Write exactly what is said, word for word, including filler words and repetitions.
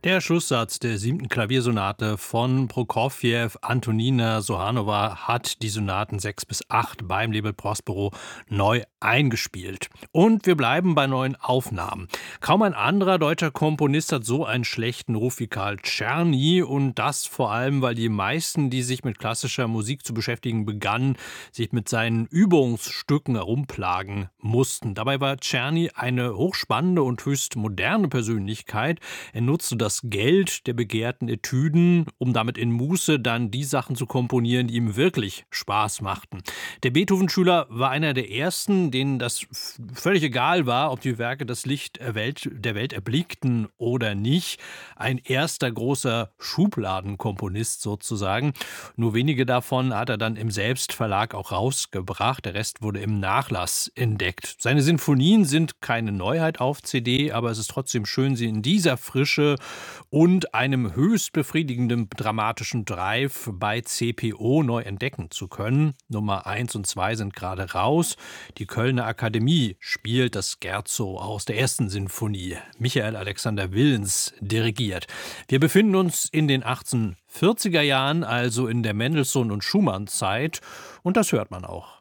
Der Schlusssatz der siebten Klaviersonate von Prokofjew, Antonina Sohanova hat die Sonaten sechs bis acht beim Label Prospero neu eingespielt. Und wir bleiben bei neuen Aufnahmen. Kaum ein anderer deutscher Komponist hat so einen schlechten Ruf wie Karl Czerny, und das vor allem, weil die meisten, die sich mit klassischer Musik zu beschäftigen begannen, sich mit seinen Übungsstücken herumplagen mussten. Dabei war Czerny eine hochspannende und höchst moderne Persönlichkeit. Er nutzte das Geld der begehrten Etüden, um damit in Muße dann die Sachen zu komponieren, die ihm wirklich Spaß machten. Der Beethoven-Schüler war einer der ersten, denen das völlig egal war, ob die Werke das Licht der Welt, der Welt erblickten oder nicht. Ein erster großer Schubladenkomponist sozusagen. Nur wenige davon hat er dann im Selbstverlag auch rausgebracht. Der Rest wurde im Nachlass entdeckt. Seine Sinfonien sind keine Neuheit auf C D, aber es ist trotzdem schön, sie in dieser Frische und einem höchst befriedigenden dramatischen Drive bei C P O neu entdecken zu können. Nummer eins und zwei sind gerade raus. Die Kölner Akademie spielt das Scherzo aus der ersten Sinfonie. Michael Alexander Willens dirigiert. Wir befinden uns in den achtzehnhundertvierziger Jahren, also in der Mendelssohn- und Schumann-Zeit, und das hört man auch.